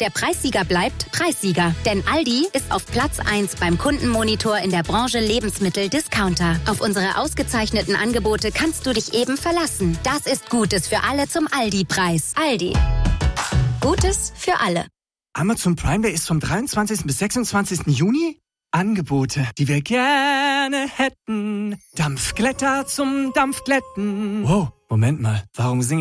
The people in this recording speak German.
Der Preissieger bleibt Preissieger. Denn Aldi ist auf Platz 1 beim Kundenmonitor in der Branche Lebensmittel-Discounter. Auf unsere ausgezeichneten Angebote kannst du dich eben verlassen. Das ist Gutes für alle zum Aldi-Preis. Aldi. Gutes für alle. Amazon Prime Day ist vom 23. bis 26. Juni? Angebote, die wir gerne hätten. Dampfglätter zum Dampfglätten. Wow, Moment mal, warum singe